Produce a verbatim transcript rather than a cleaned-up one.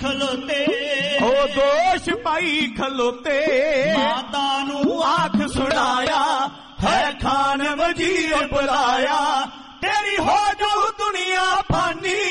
ਖਲੋਤੇ, ਹੋ ਦੋ ਸਿਪਾਹੀ ਖਲੋਤੇ, ਮਾਤਾ ਨੂੰ ਆਖ ਸੁਣਾਇਆ ਹੈ ਖਾਨ ਵਜ਼ੀਰ ਬੁਲਾਇਆ, ਤੇਰੀ ਹੋ ਜਾਊ ਦੁਨੀਆ ਫਾਨੀ,